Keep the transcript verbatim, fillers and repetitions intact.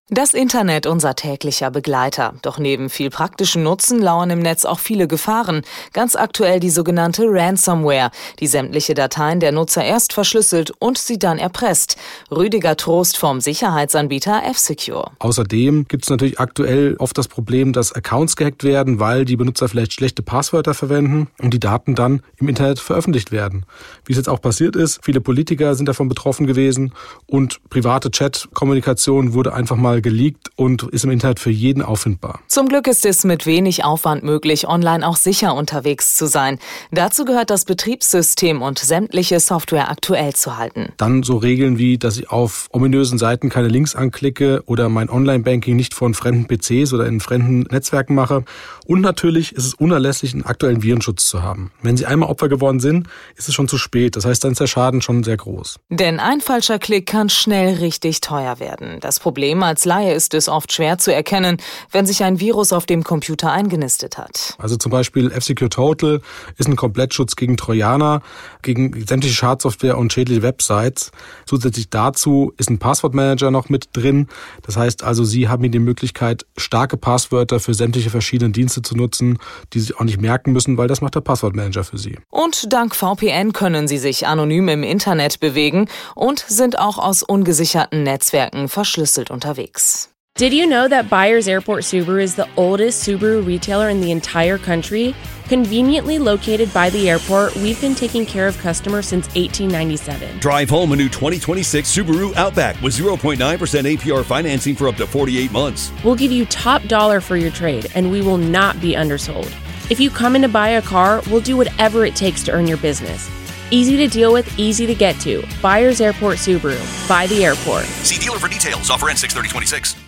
Das Internet unser täglicher Begleiter. Doch neben viel praktischen Nutzen lauern im Netz auch viele Gefahren. Ganz aktuell die sogenannte Ransomware, die sämtliche Dateien der Nutzer erst verschlüsselt und sie dann erpresst. Rüdiger Trost vom Sicherheitsanbieter F-Secure. Außerdem gibt es natürlich aktuell oft das Problem, dass Accounts gehackt werden, weil die Benutzer vielleicht schlechte Passwörter verwenden und die Daten dann im Internet veröffentlicht werden. Wie es jetzt auch passiert ist, viele Politiker sind davon betroffen gewesen und private Chat-Kommunikation wurde einfach mal geleakt und ist im Internet für jeden auffindbar. Zum Glück ist es mit wenig Aufwand möglich, online auch sicher unterwegs zu sein. Dazu gehört das Betriebssystem und sämtliche Software aktuell zu halten. Dann so Regeln wie, dass ich auf ominösen Seiten keine Links anklicke oder mein Online-Banking nicht von fremden P Cs oder in fremden Netzwerken mache. Und natürlich ist es unerlässlich, einen aktuellen Virenschutz zu haben. Wenn Sie einmal Opfer geworden sind, ist es schon zu spät. Das heißt, dann ist der Schaden schon sehr groß. Denn ein falscher Klick kann schnell richtig teuer werden. Das Problem als Laie ist es oft schwer zu erkennen, wenn sich ein Virus auf dem Computer eingenistet hat. Also zum Beispiel F-Secure Total ist ein Komplettschutz gegen Trojaner, gegen sämtliche Schadsoftware und schädliche Websites. Zusätzlich dazu ist ein Passwortmanager noch mit drin. Das heißt also, Sie haben hier die Möglichkeit, starke Passwörter für sämtliche verschiedene Dienste zu nutzen, die Sie auch nicht merken müssen, weil das macht der Passwortmanager für Sie. Und dank V P N können Sie sich anonym im Internet bewegen und sind auch aus ungesicherten Netzwerken verschlüsselt unterwegs. Did you know that Byers Airport Subaru is the oldest Subaru retailer in the entire country? Conveniently located by the airport, we've been taking care of customers since eighteen ninety-seven. Drive home a new twenty twenty-six Subaru Outback with zero point nine percent A P R financing for up to forty-eight months. We'll give you top dollar for your trade, and we will not be undersold. If you come in to buy a car, we'll do whatever it takes to earn your business. Easy to deal with, easy to get to. Byers Airport Subaru. By the airport. See dealer for details. Offer ends six thirty twenty-six.